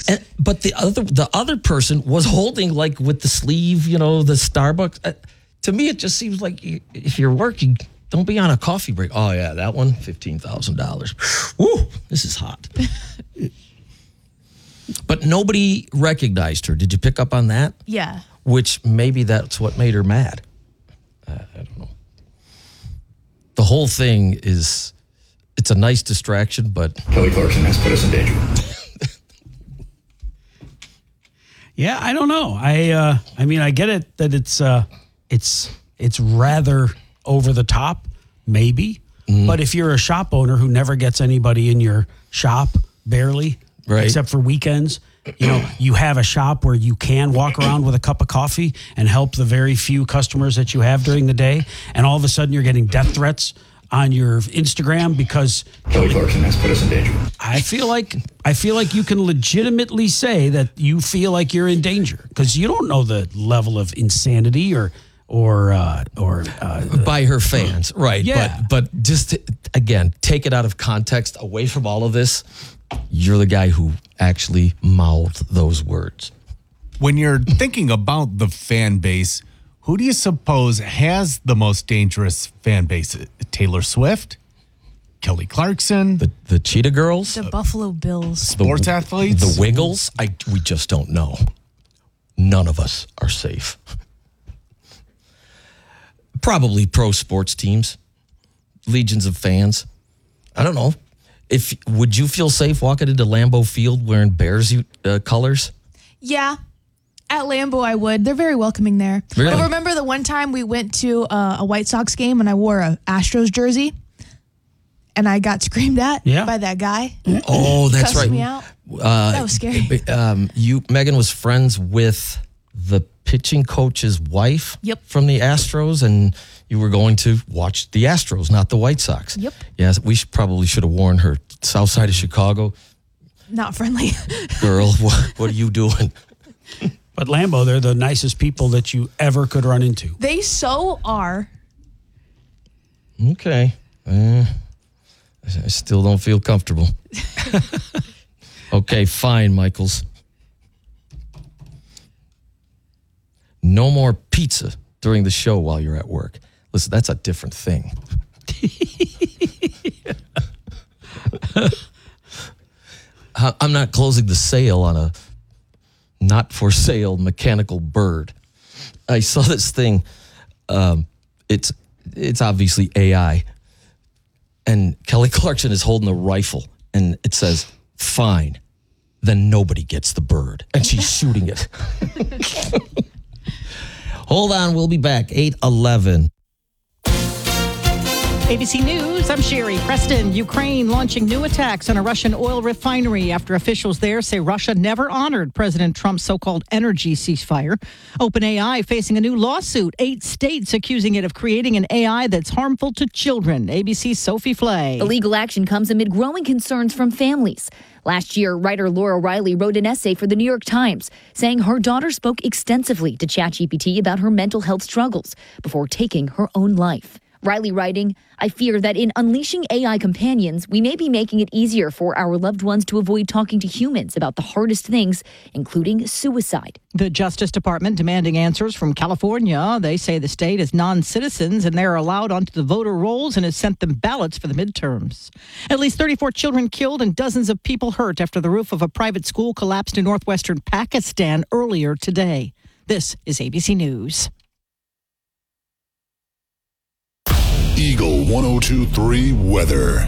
But the other person was holding, like, with the sleeve, the Starbucks. To me, it just seems like if you're working, don't be on a coffee break. Oh, yeah, that one, $15,000. Woo, this is hot. But nobody recognized her. Did you pick up on that? Yeah. Which maybe that's what made her mad. I don't know. The whole thing it's a nice distraction, but... Kelly Clarkson has put us in danger. Yeah, I don't know. I mean, I get it that it's rather over the top, maybe. Mm. But if you're a shop owner who never gets anybody in your shop, barely, right, except for weekends, you have a shop where you can walk around with a cup of coffee and help the very few customers that you have during the day, and all of a sudden you're getting death threats on your Instagram because Kelly Clarkson has put us in danger. I feel like you can legitimately say that you feel like you're in danger because you don't know the level of insanity or by her fans, right? Yeah. But just again, take it out of context, away from all of this. You're the guy who actually mouthed those words. When you're thinking about the fan base, who do you suppose has the most dangerous fan base? Taylor Swift? Kelly Clarkson? The Cheetah Girls? The Buffalo Bills. Sports athletes? The Wiggles? We just don't know. None of us are safe. Probably pro sports teams. Legions of fans. I don't know. Would you feel safe walking into Lambeau Field wearing Bears colors? Yeah. At Lambeau, I would. They're very welcoming there. Really? But remember the one time we went to a White Sox game and I wore a Astros jersey and I got screamed at by that guy? Oh, that's cussed right. Me out. That was scary. Megan was friends with the pitching coach's wife from the Astros, and you were going to watch the Astros, not the White Sox. Yep. Yes, we probably should have warned her. South side of Chicago. Not friendly. Girl, what are you doing? But Lambeau, they're the nicest people that you ever could run into. They so are. Okay. I still don't feel comfortable. Okay, fine, Michaels. No more pizza during the show while you're at work. Listen, that's a different thing. I'm not closing the sale on a not for sale mechanical bird. I saw this thing. It's obviously AI. And Kelly Clarkson is holding a rifle and it says, fine, then nobody gets the bird. And she's shooting it. Hold on, we'll be back. 8:11. ABC News, I'm Sherry Preston. Ukraine launching new attacks on a Russian oil refinery after officials there say Russia never honored President Trump's so-called energy ceasefire. OpenAI facing a new lawsuit. 8 states accusing it of creating an AI that's harmful to children. ABC's Sophie Flay. The legal action comes amid growing concerns from families. Last year, writer Laura Riley wrote an essay for the New York Times saying her daughter spoke extensively to ChatGPT about her mental health struggles before taking her own life. Riley writing, I fear that in unleashing AI companions, we may be making it easier for our loved ones to avoid talking to humans about the hardest things, including suicide. The Justice Department demanding answers from California. They say the state is non-citizens and they're allowed onto the voter rolls and has sent them ballots for the midterms. At least 34 children killed and dozens of people hurt after the roof of a private school collapsed in northwestern Pakistan earlier today. This is ABC News. Eagle 102.3 weather.